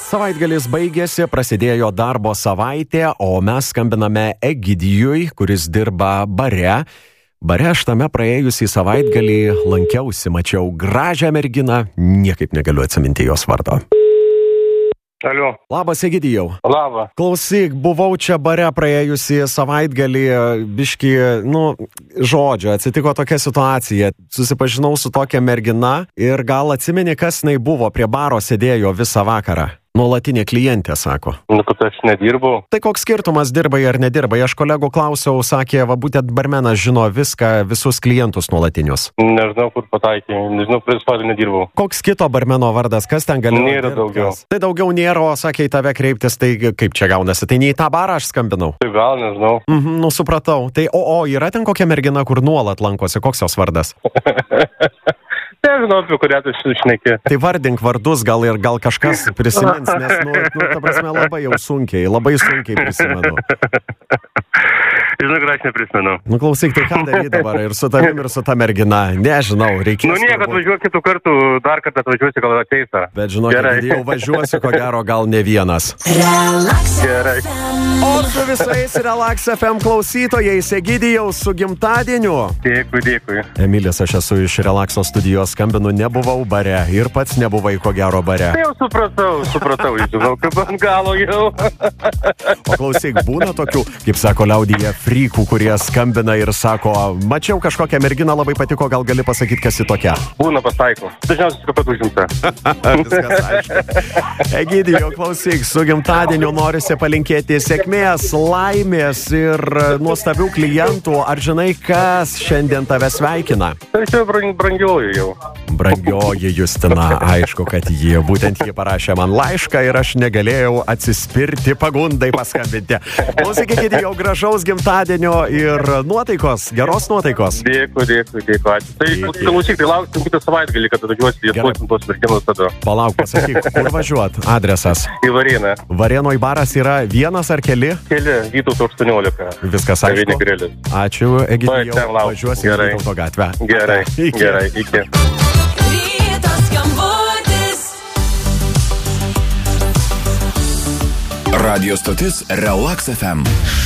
Savaitgalis baigėsi, prasidėjo darbo savaitė, o mes skambiname Egidijui, kuris dirba bare. Bare aš tame praėjusį savaitgalį lankiausi, mačiau gražią merginą, niekaip negaliu atsiminti jos vardo. Alio. Labas, Egidijau. Labas. Klausyk, buvau čia bare praėjusį savaitgalį, biškį, žodžio, atsitiko tokia situacija. Susipažinau su tokia mergina ir gal atsimeni, kas jinai buvo, prie baro sėdėjo visą vakarą. Nuolatinė klientė, sako. Kad aš nedirbau. Tai koks skirtumas, dirbai ar nedirbai? Aš kolegų klausiau, sakė, būtent barmenas žino viską, visus klientus nuolatinius. Nežinau, kur pataikė, nežinau, prie spalį nedirbau. Koks kito barmeno vardas, kas ten galėjo? Nėra daugiau. Tai daugiau nėra, o sakė, į tave kreiptis, tai kaip čia gaunasi? Tai ne į tą barą aš skambinau? Tai gal, nežinau. Supratau. Tai yra ten kokia mergina, kur nuolat lankosi, koks jos vardas? Nežinau, apie kurią tu šneki. Tai vardink vardus, gal kažkas prisimins, nes, ta prasme, labai sunkiai prisimenu. Žinau, kad aš neprisimenu. Klausyk, tai ką daryti dabar ir su tavim, ir su ta mergina? Nežinau, reikės. Niek, atvažiuok kitų kartų, dar kartą atvažiuosi, gal ateisa. Bet žinok, jau važiuosiu, ko gero, gal ne vienas. Gerai. O su visais Relax FM klausytojais, Egidijau, su gimtadieniu. Dėkui. Emilis, aš esu iš Relaxo studijos, skambinu, nebuvau bare ir pats nebuvai, ko gero, bare. Tai jau supratau, žinau, kaip ant galo jau. O klausyk, būna tokių, kaip sako liaudyje, frykų, kurie skambina ir sako, mačiau kažkokią merginą, labai patiko, gal gali pasakyti, kas ji tokia? Būna pasitaiko. Dažniausiai kaip pat užimta. Viskas aišku. Egidijau, klausyk, su gimtadieniu norisi palinkėti sėkmės, laimės ir nuostabių klientų. Ar žinai, kas šiandien tave sveikina? Tai čia brangioji jau. Brangioji Justina, aišku, kad būtent ji parašė man laišką ir aš negalėjau atsispirti pagundai paskambinti. Klausyk, Egidijau, gražaus gimtadienio ir nuotaikos, geros nuotaikos. Dėkui, ačiū. Tai klausyk, tai lauksim kitą savaitgalį, kad atvažiuosi, ieškosim tos merginos tada. Palauk, pasakyk, kur važiuot? Adresas. Į Varėną. Varėnoj baras yra vienas ar keli? Keli, Vytauto 18. Viskas aišku. Ačiū, Egidijau, važiuosi į Vytauto gatvę. Gerai, iki. Radio stotis Relax FM.